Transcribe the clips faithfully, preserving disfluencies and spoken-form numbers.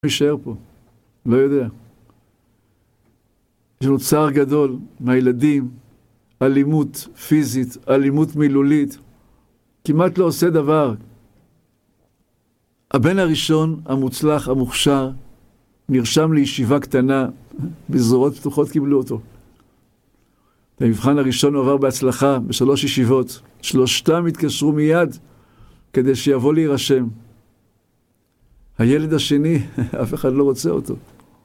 יישאר פה, לא יודע. יש לנו צער גדול מהילדים, אלימות פיזית, אלימות מילולית, כמעט לא עושה דבר. הבן הראשון, המוצלח, המוכשר, נרשם לישיבה קטנה, בזרועות פתוחות קיבלו אותו. המבחן הראשון עבר בהצלחה בשלוש ישיבות, שלושתם התקשרו מיד כדי שיבוא להירשם. הילד השני, אף אחד לא רוצה אותו.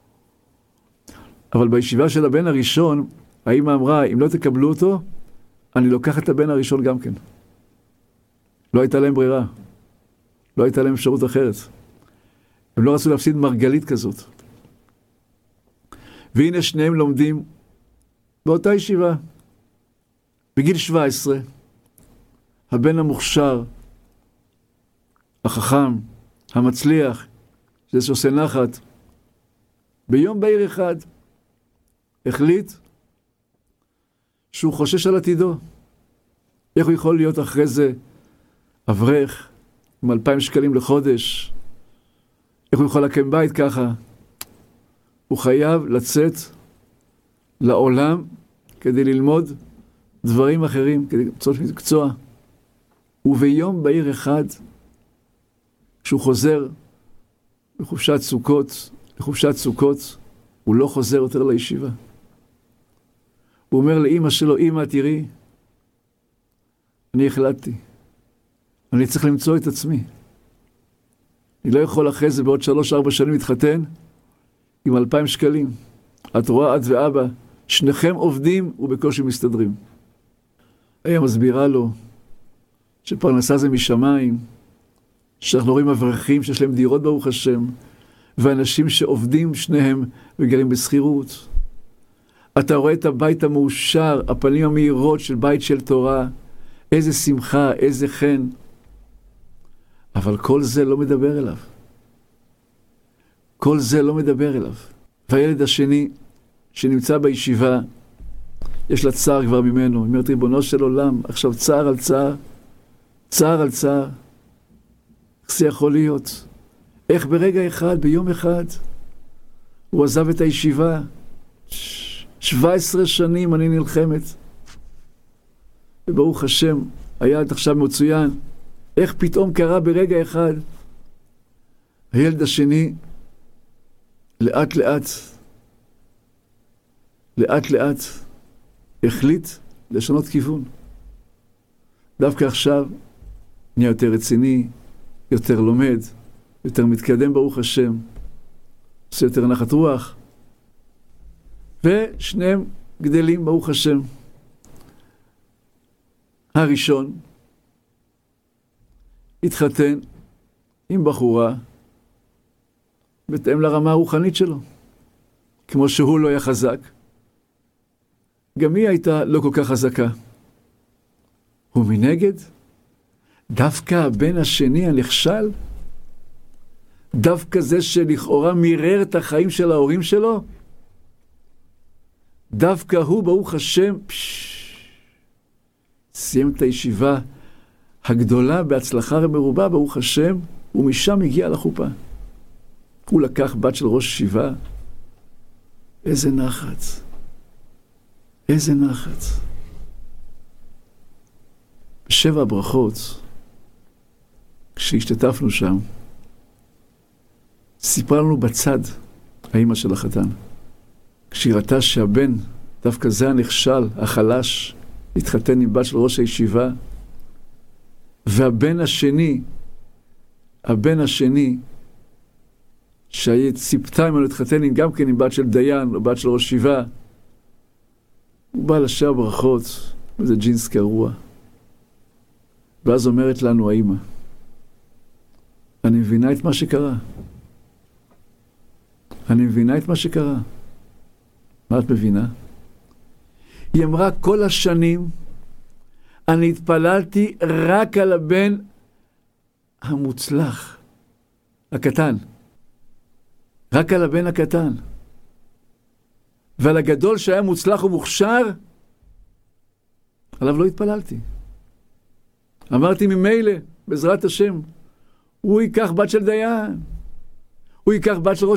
אבל בישיבה של הבן הראשון, האמא אמרה, אם לא תקבלו אותו, אני לוקח את הבן הראשון גם כן. לא הייתה להם ברירה. לא הייתה להם אפשרות אחרת. הם לא רצו להפסיד מרגלית כזאת. והנה שניהם לומדים באותה ישיבה. בגיל שבע עשרה, הבן המוכשר, החכם, המצליח, שזה שעושה נחת, ביום בהיר אחד, החליט שהוא חושש על עתידו. איך הוא יכול להיות אחרי זה אברך עם אלפיים שקלים לחודש? איך הוא יכול לקיים בית ככה? הוא חייב לצאת לעולם כדי ללמוד דברים אחרים, כדי למצוא מקצוע. וביום בהיר אחד, כשהוא חוזר לחופשת סוכות, לחופשת סוכות, הוא לא חוזר יותר לישיבה. הוא אומר לאמא שלו, אמא תראי, אני החלטתי, אני צריך למצוא את עצמי. אני לא יכול אחרי זה בעוד שלוש ארבע שנים להתחתן עם אלפיים שקלים. את רואה, את ואבא, שניכם עובדים ובקושי מסתדרים. היה מסבירה לו שפרנסה זה משמיים, שאנחנו רואים אברכים שיש להם דירות ברוך השם, ואנשים שעובדים שניהם וגרים בסחירות. אתה רואה את הבית המאושר, הפנים המהירות של בית של תורה, איזה שמחה, איזה חן. אבל כל זה לא מדבר אליו. כל זה לא מדבר אליו. והילד השני שנמצא בישיבה, יש לה צער כבר ממנו. היא אומרת, ריבונו של עולם, עכשיו צער על צער, צער על צער. איך זה יכול להיות? איך ברגע אחד, ביום אחד, הוא עזב את הישיבה? שבע עשרה שנים אני נלחמת. וברוך השם, היה עד עכשיו מצוין. איך פתאום קרה ברגע אחד? הילד השני, לאט לאט, לאט לאט, החליט לשנות כיוון. דווקא עכשיו, נהיה יותר רציני, יותר לומד, יותר מתקדם ברוך השם, עושה יותר נחת רוח, ושניהם גדלים ברוך השם. הראשון התחתן עם בחורה בהתאם לרמה הרוחנית שלו. כמו שהוא לא היה חזק, גם היא הייתה לא כל כך חזקה. ומנגד, דווקא הבן השני הנכשל, דווקא זה שלכאורה מירר את החיים של ההורים שלו, דווקא הוא ברוך השם פש, סיים את הישיבה הגדולה בהצלחה מרובה ברוך השם, ומשם הגיע לחופה. הוא לקח בת של ראש ישיבה. איזה נחת, איזה נחת. בשבע הברכות, כשהשתתפנו שם, סיפרה לנו בצד האמא של החתן. כשהיא ראתה שהבן, דווקא זה הנכשל, החלש, התחתן עם בת של ראש הישיבה, והבן השני, הבן השני, שהיא ציפתה ממנו להתחתן עם גם כן עם בת של דיין או בת של ראש ישיבה, הוא בא לשבע הברכות, וזה ג'ינס קרוע. ואז אומרת לנו האמא, אני מבינה את מה שקרה. אני מבינה את מה שקרה. מה את מבינה? היא אמרה, כל השנים אני התפללתי רק על הבן המוצלח, הקטן. רק על הבן הקטן. ועל הגדול שהיה מוצלח ומוכשר, עליו לא התפללתי. אמרתי ממילא, בעזרת השם, הוא ייקח בת של דיין. הוא ייקח בת של ראש